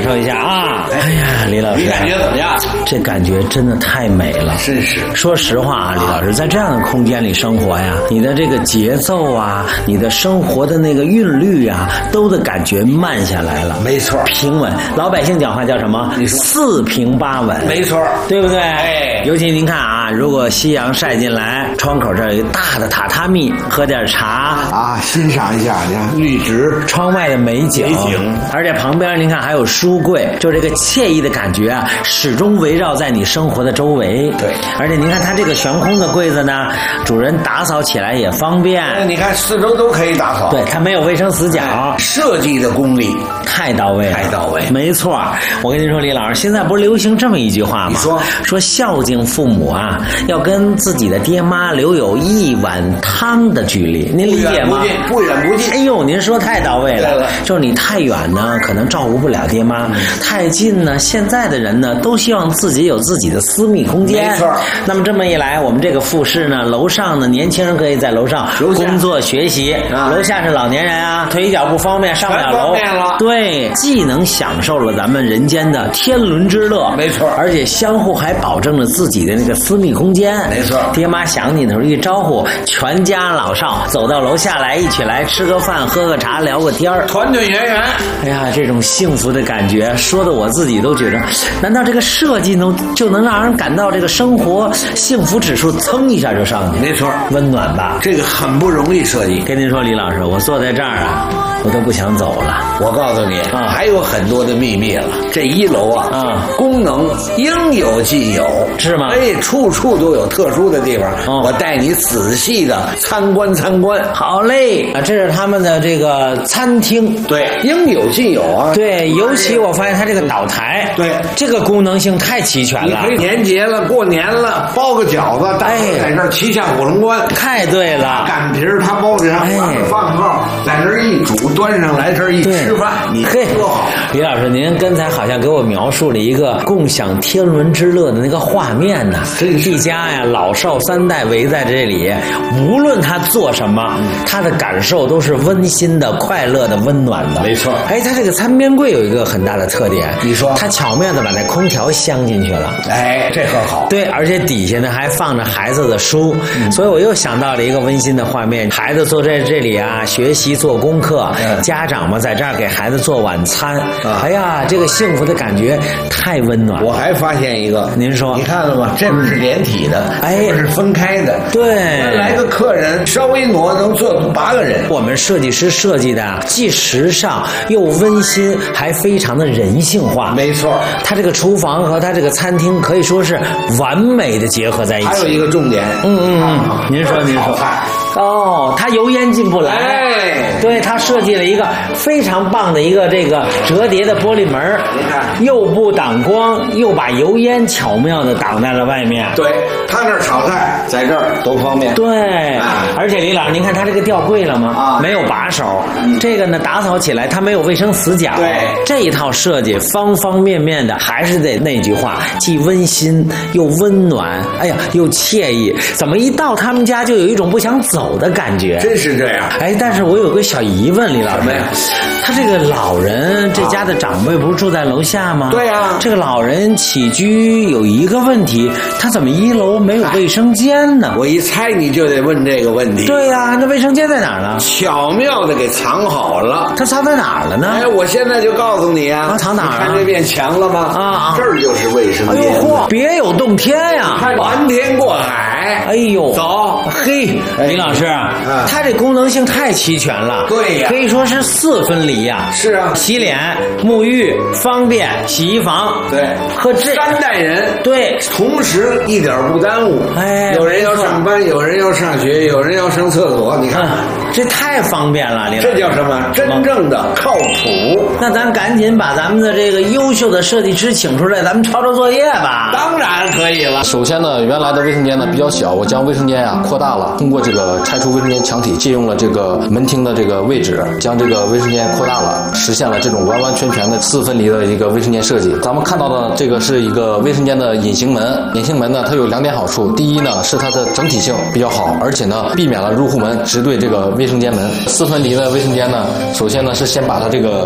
受一下啊！哎呀，李老师， 你感觉怎么样？ 这感觉真的太美了， 真是。 说实话啊，李老师，在这样的空间里生活呀，你的这个节奏啊，你的生活的那个韵律啊，都的感觉慢下来了。 没错， 平稳。老百姓讲话叫什么？ 你说四平八稳。 没错， 对不对？ 哎， 尤其您看啊，如果夕阳晒进来，窗口这儿有一大的榻榻米，喝点茶啊，欣赏一下，你看绿植， 窗外的美景，而且旁边您看还有书柜，就这个惬意的感觉啊，始终围绕在你生活的周围。 对， 而且您看它这个悬空的柜子呢，主人打扫起来也方便。 你看四周都可以打扫。 对，它没有卫生死角， 设计的功力太到位了， 太到位。 没错，我跟您说，李老师，现在不是流行这么一句话吗？ 你说孝敬父母啊，要跟自己的爹妈留有一碗汤的距离，您理解吗？ 不远不近。 哎呦，您说太到位了。就是你太远呢，可能照顾不了爹妈；太近呢，现在的人呢，都希望自己有自己的私密空间。 没错。 那么这么一来，我们这个复式呢，楼上呢，年轻人可以在楼上工作学习，楼下是老年人啊，腿脚不方便上不了楼。 方便了。 对，既能享受了咱们人间的天伦之乐， 没错， 而且相互还保证了自己的那个私密空间。 没错， 爹妈想你的时候一招呼，全家老少走到楼下来，一起来吃个饭，喝个茶，聊个天儿， 团团圆圆。 哎呀，这种幸福的感觉，说的我自己都觉着，难道这个设计就能让人感到这个生活幸福指数噌一下就上去？ 没错， 温暖吧？ 这个很不容易设计。 跟您说，李老师，我坐在这儿啊，我都不想走了。 我告诉你啊， 还有很多的秘密了。这一楼啊，功能应有尽有， 是吗？ 哎，处处都有特殊的地方。我带你仔细的参观参观。 好嘞，这是他们的这个餐厅。 对，应有尽有啊。 对，尤其我发现它这个岛台， 对， 这个功能性太齐全了。 你可以年节了，过年了，包个饺子，在这儿骑下火龙关。 太对了， 擀皮儿他包着上，放号，在这儿一煮，端上来这儿一吃饭，你多好。 李老师，您刚才好像给我描述了一个共享天伦之乐的那个画面呢。一家呀，老少三代围在这里，无论他做什么，他的感受都是温馨的、快乐的、温暖的。 没错。 哎，他这个餐边柜有一个很大的特点， 你说， 他巧妙的把那空调镶进去了。 哎，这很好。 对，而且底下呢还放着孩子的书，所以我又想到了一个温馨的画面：孩子坐在这里啊，学习做功课，家长们在这儿给孩子做晚餐。哎呀，这个幸福的感觉太温暖。 我还发现一个， 您说， 你看了吗？这个是连体的， 哎， 这个是分开的。 对， 来个客人稍微挪能坐8个人。 我们设计师设计的既时尚又温馨，还非常的人性化。 没错， 它这个厨房和它这个餐厅可以说是完美的结合在一起。 还有一个重点， 您说。哦，它油烟进不来。 哎， 对，它设计了一个非常棒的一个这个折叠的玻璃门， 你看， 又不挡光，又把油烟巧妙的挡在了外面。 对，他那儿炒菜，在这儿多方便。 对，而且李老师，您看它这个吊柜了吗？没有把手。这个呢，打扫起来它没有卫生死角。 对， 这一套设计方方面面的，还是得那句话，既温馨又温暖，哎呀，又惬意。怎么一到他们家就有一种不想走的感觉？ 真是这样。 哎，但是我有个小疑问，李老师，他这个老人，这家的长辈不是住在楼下吗？ 对呀。 这个老人起居有一个问题，他怎么1楼没有卫生间呢？ 我一猜你就得问这个问题。 对呀，那卫生间在哪儿呢？ 巧妙的给藏好了。 它藏在哪儿了呢？ 哎，我现在就告诉你啊。 藏哪儿啊？ 你看这面墙了吗？这儿就是卫生间。 哎呦嚯，别有洞天呀！ 瞒天过海。 哎呦， 走， 嘿，李老师，它这功能性太齐全了。 对呀， 可以说是4分离呀。 是啊， 洗脸、沐浴、方便、洗衣房。 对， 和这 3代人。 对， 同时一点不耽误。 哎， 有人要上班，有人要上学，有人要上厕所，你看， 这太方便了，李老师。 这叫什么？真正的靠谱。 那咱赶紧把咱们的这个优秀的设计师请出来，咱们抄抄作业吧。 当然可以了。 首先呢，原来的卫生间呢比较小，我将卫生间扩大了，通过这个拆除卫生间墙体，借用了这个门厅的这个位置，将这个卫生间扩大了，实现了这种完完全全的4分离的一个卫生间设计。咱们看到的这个是一个卫生间的隐形门，隐形门呢它有2点好处，第一呢是它的整体性比较好，而且呢避免了入户门直对这个卫生间门。4分离的卫生间呢，首先呢是先把它这个淋浴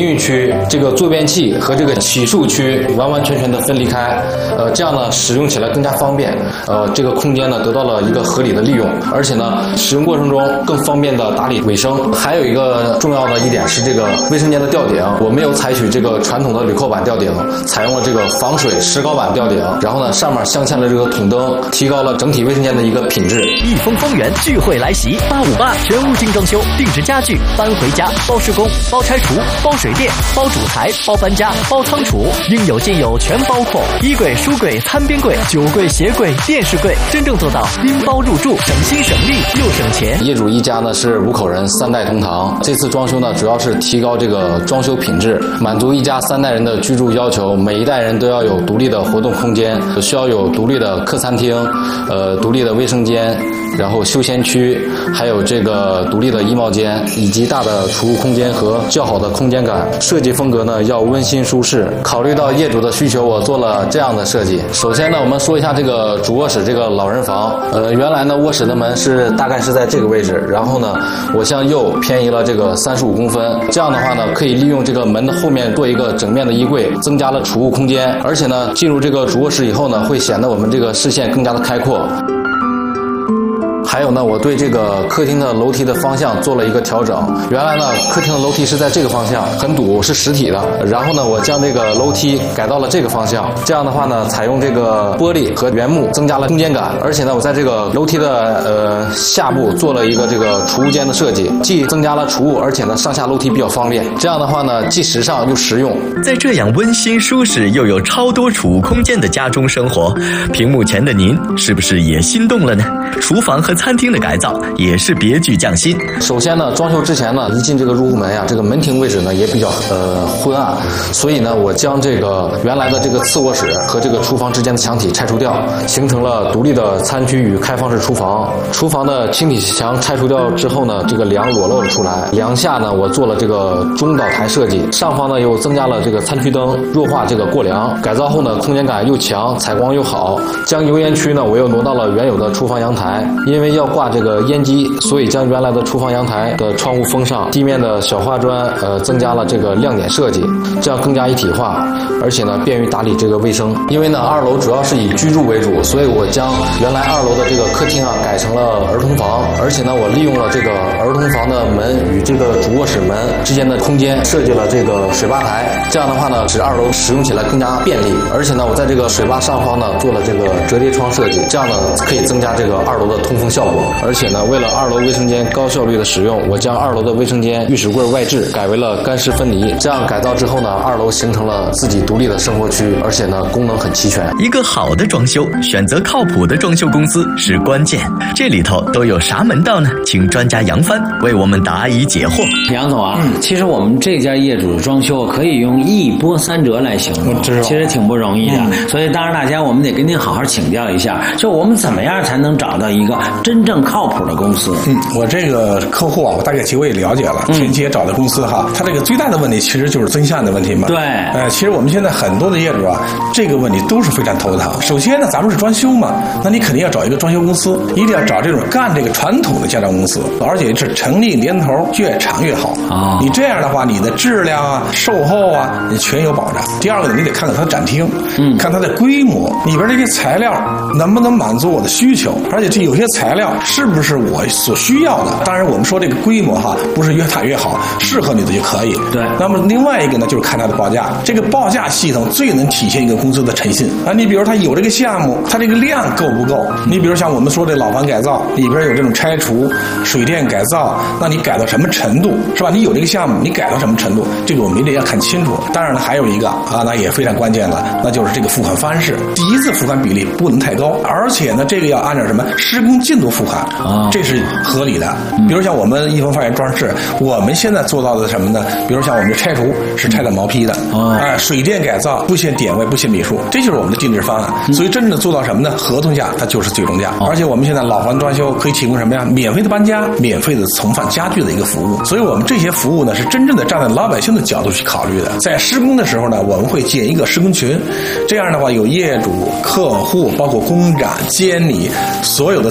淋浴区、这个坐便器和这个洗漱区完完全全的分离开，这样呢使用起来更加方便，这个空间呢得到了一个合理的利用，而且呢使用过程中更方便的打理卫生。还有一个重要的一点是这个卫生间的吊顶，我没有采取这个传统的铝扣板吊顶，采用了这个防水石膏板吊顶，然后呢上面镶嵌了这个筒灯，提高了整体卫生间的一个品质。 益丰丰源聚会来袭，858全屋精装修，定制家具，搬回家，包施工，包拆除，包水电，包主材，包搬家，包仓储，应有尽有，全包括。衣柜、书柜、餐边柜、酒柜、鞋柜、电视柜，真正做到拎包入住，省心省力又省钱。 业主一家呢是5口人，3代同堂。这次装修呢主要是提高这个装修品质，满足一家3代人的居住要求。每一代人都要有独立的活动空间，需要有独立的客餐厅，独立的卫生间，然后休闲区，还有这个独立的衣帽间，以及大的储物空间和较好的空间感。设计风格呢要温馨舒适，考虑到业主的需求，我做了这样的设计。首先呢，我们说一下这个主卧室这个老人房。原来呢卧室的门是大概是在这个位置，然后呢我向右偏移了这个35公分，这样的话呢可以利用这个门的后面做一个整面的衣柜，增加了储物空间，而且呢进入这个主卧室以后呢会显得我们这个视线更加的开阔。还有呢，我对这个客厅的楼梯的方向做了一个调整。原来呢，客厅的楼梯是在这个方向，很堵，是实体的。然后呢，我将这个楼梯改到了这个方向。这样的话呢，采用这个玻璃和原木，增加了空间感。而且呢，我在这个楼梯的下部做了一个这个储物间的设计，既增加了储物，而且呢上下楼梯比较方便。这样的话呢，既时尚又实用。 在这样温馨舒适又有超多储物空间的家中生活，屏幕前的您是不是也心动了呢？厨房和餐厅的改造也是别具匠心。 首先呢，装修之前呢，一进这个入户门呀，这个门厅位置呢也比较昏暗，所以呢，我将这个原来的这个次卧室和这个厨房之间的墙体拆除掉，形成了独立的餐区与开放式厨房。厨房的轻体墙拆除掉之后呢，这个梁裸露了出来，梁下呢我做了这个中岛台设计，上方呢又增加了这个餐区灯，弱化这个过梁。改造后呢，空间感又强，采光又好。将油烟区呢我又挪到了原有的厨房阳台，因为要挂这个烟机，所以将原来的厨房阳台的窗户封上，地面的小花砖增加了这个亮点设计，这样更加一体化，而且呢便于打理这个卫生。因为呢2楼主要是以居住为主，所以我将原来2楼的这个客厅啊改成了儿童房，而且呢我利用了这个儿童房的门与这个主卧室门之间的空间，设计了这个水吧台，这样的话呢使2楼使用起来更加便利。而且呢我在这个水吧上方呢做了这个折叠窗设计，这样呢可以增加这个2楼的通风效果。而且呢为了2楼卫生间高效率的使用，我将2楼的卫生间浴室柜外置改为了干湿分离，这样改造之后呢2楼形成了自己独立的生活区，而且呢功能很齐全。 一个好的装修，选择靠谱的装修公司是关键。这里头都有啥门道呢？请专家杨帆为我们答疑解惑。 杨总啊，其实我们这家业主的装修可以用一波三折来形容，其实挺不容易的。所以当然大家我们得跟您好好请教一下，就我们怎么样才能找到一个真正靠谱的公司？ 我这个客户啊，我大概其实我也了解了，前期也找的公司哈，他这个最大的问题其实就是增项的问题嘛。 对， 其实我们现在很多的业主啊，这个问题都是非常头疼。首先呢，咱们是装修嘛，那你肯定要找一个装修公司，一定要找这种干这个传统的家装公司，而且是成立年头越长越好啊。你这样的话，你的质量啊、售后啊，你全有保障。第二个呢，你得看看它的展厅，看它的规模，里边这些材料能不能满足我的需求，而且这有些材料是不是我所需要的。当然，我们说这个规模哈，不是越大越好，适合你的就可以。 对。 那么另外一个呢，就是看它的报价，这个报价系统最能体现一个公司的诚信啊。你比如它有这个项目，它这个量够不够？你比如像我们说这老房改造里边有这种拆除、水电改造，那你改到什么程度是吧？你有这个项目，你改到什么程度？这个我们一定要看清楚。当然了，还有一个啊，那也非常关键的，那就是这个付款方式，第一次付款比例不能太高，而且呢，这个要按照什么施工进度付款啊，这是合理的。比如像我们益丰发源装饰，我们现在做到的什么呢？比如像我们的拆除是拆的毛坯的水电改造不限点位不限米数，这就是我们的定制方案。所以真正的做到什么呢？合同价它就是最终价。而且我们现在老房装修可以提供什么呀？免费的搬家，免费的重放家具的一个服务。所以我们这些服务呢，是真正的站在老百姓的角度去考虑的。在施工的时候呢，我们会建一个施工群，这样的话有业主、客户，包括工长、监理，所有的材料人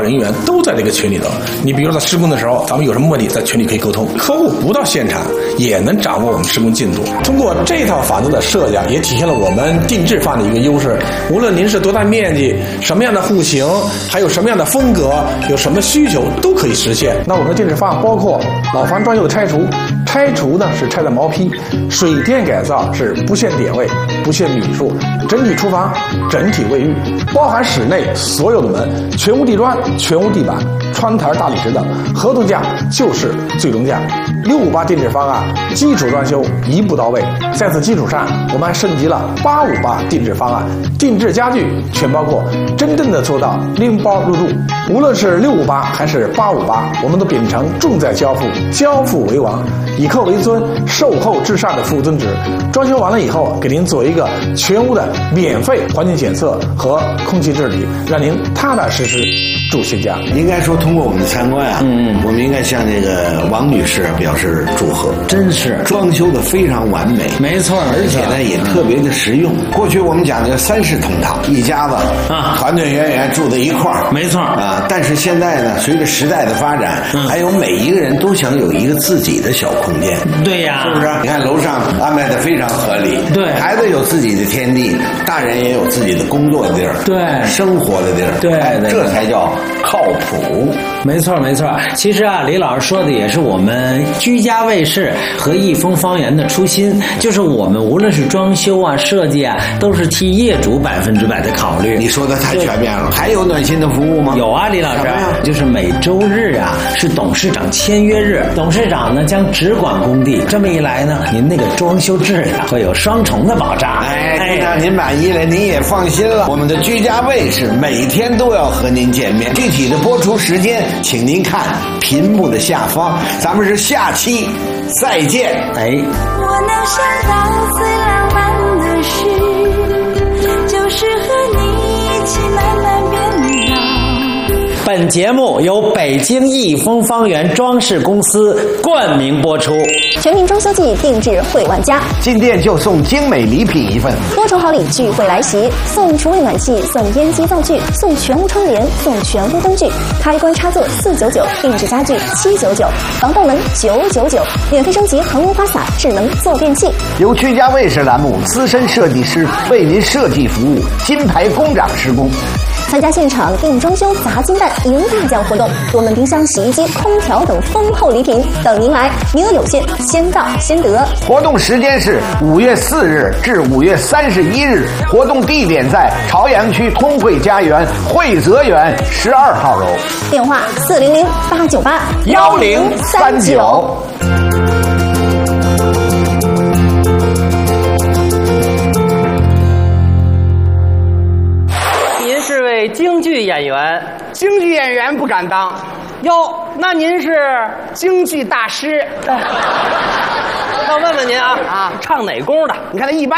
人员都在这个群里头。你比如说在施工的时候，咱们有什么问题，在群里可以沟通。客户不到现场也能掌握我们施工进度。通过这套房子的设计啊，也体现了我们定制房的一个优势。无论您是多大面积、什么样的户型，还有什么样的风格，有什么需求，都可以实现。那我们的定制方案包括老房装修的拆除，拆除呢是拆的毛坯，水电改造是不限点位、不限米数，整体厨房、整体卫浴，包含室内所有的门，全屋地砖、全屋地板、窗台、大理石等，合同价就是最终价。658定制方案基础装修一步到位，在此基础上，我们还升级了858定制方案，定制家具全包括，真正的做到拎包入住。无论是658还是858，我们都秉承重在交付，交付为王，以客为尊，售后至上的服务宗旨。装修完了以后，给您做一个全屋的免费环境检测和空气治理，让您踏踏实实住新家。 应该说，通过我们的参观啊，我们应该向这个王女士表示祝贺， 真是装修的非常完美， 没错， 而且呢也特别的实用。过去我们讲这个3室同堂，一家子啊， 团团圆圆住在一块儿， 没错啊。但是现在呢，随着时代的发展，还有每一个人都想有一个自己的小空间， 对呀， 是不是？你看楼上安排的非常合理， 对， 孩子有自己的天地，大人也有自己的工作的地儿， 对， 生活的地儿， 对， 这才叫靠谱。 没错没错。其实啊，李老师说的也是我们居家卫士和益丰方圆的初心，就是我们无论是装修啊、设计啊，都是替业主100%的考虑。 你说的太全面了。还有暖心的服务吗？ 有啊，李老师，就是每周日啊是董事长签约日，董事长呢将只管工地，这么一来呢，您那个装修质量会有双重的保障。 让您满意了，您也放心了。我们的居家卫士每天都要和您见面，具体的播出时间，请您看屏幕的下方。咱们是下期再见。 我能想到最浪漫的事，就是和你一起慢慢变老。 本节目由北京益丰方圆装饰公司冠名播出。 全民装修季定制惠万家， 进店就送精美礼品1份， 多重好礼聚会来袭，送厨卫暖气，送烟机灶具，送全屋窗帘，送全屋灯具，开关插座499，定制家具799，防盗门999，免费升级恒温花洒智能坐便器。 由居家卫士栏目资深设计师为您设计服务，金牌工长施工。 参加现场定装修砸金蛋赢大奖活动，我们冰箱、洗衣机、空调等丰厚礼品等您来，名额有限，先到先得。 活动时间是5月4日至5月31日，活动地点在朝阳区通惠家园惠泽园12号楼， 电话400-898-1039。 是位京剧演员， 京剧演员不敢当。哟，那您是京剧大师？ 那问问您啊，唱哪宫的？ 你看那一般